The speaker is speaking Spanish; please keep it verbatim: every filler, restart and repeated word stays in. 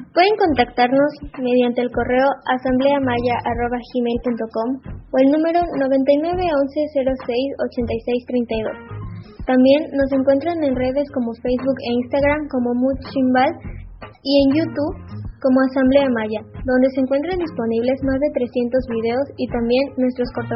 Pueden contactarnos mediante el correo asambleamaya arroba gmail punto com o el número noventa y nueve once cero seis ochenta y seis treinta y dos. También nos encuentran en redes como Facebook e Instagram como Muchimbal y en YouTube como Asamblea Maya, donde se encuentran disponibles más de trescientos videos y también nuestros cortometrajes.